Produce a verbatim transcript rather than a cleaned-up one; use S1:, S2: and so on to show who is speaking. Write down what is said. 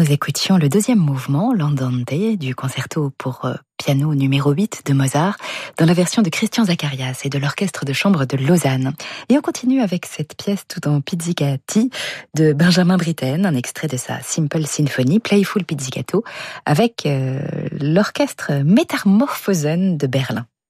S1: nous écoutions le deuxième mouvement, l'Andante, du concerto pour piano numéro huit de Mozart, dans la version de Christian Zacharias et de l'Orchestre de chambre de Lausanne. Et on continue avec cette pièce tout en pizzicati de Benjamin Britten, un extrait de sa Simple Symphony, Playful Pizzicato, avec euh, l'Orchestre Metamorphosen de Berlin.